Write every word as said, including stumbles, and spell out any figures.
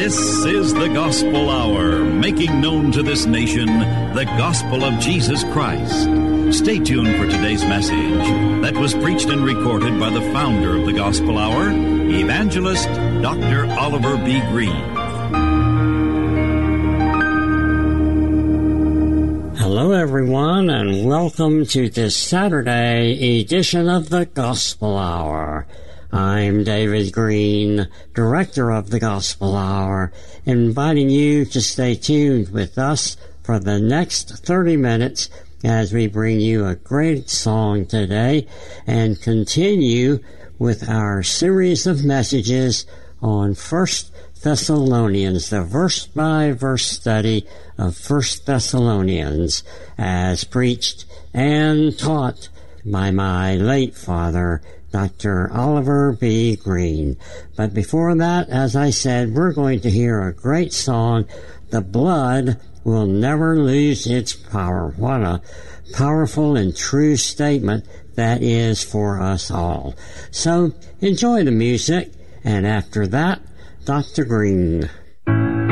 This is the Gospel Hour, making known to this nation the gospel of Jesus Christ. Stay tuned for today's message that was preached and recorded by the founder of the Gospel Hour, Evangelist Doctor Oliver B. Greene. Hello, everyone, and welcome to this Saturday edition of the Gospel Hour. I'm David Greene, Director of the Gospel Hour, inviting you to stay tuned with us for the next thirty minutes as we bring you a great song today and continue with our series of messages on First Thessalonians, the verse-by-verse study of First Thessalonians, as preached and taught by my late father, Doctor Oliver B. Greene. But before that, as I said, we're going to hear a great song, The Blood Will Never Lose Its Power. What a powerful and true statement that is for us all. So enjoy the music, and after that, Doctor Greene.